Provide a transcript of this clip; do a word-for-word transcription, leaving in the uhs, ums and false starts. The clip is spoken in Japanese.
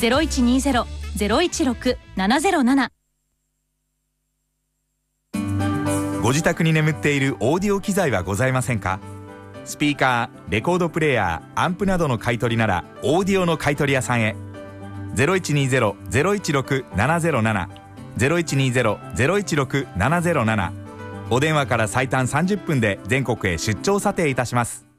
ゼロいちにゼロ ゼロいちろく ななゼロなな。 ご自宅に眠っているオーディオ機材はございませんか？スピーカー、レコードプレーヤー、アンプなどの買い取りならオーディオの買い取り屋さんへ。ゼロいちにゼロ ゼロいちろく ななゼロなな ゼロいちにゼロ ゼロいちろく ななゼロなな。お電話から最短さんじゅっぷんで全国へ出張査定いたします。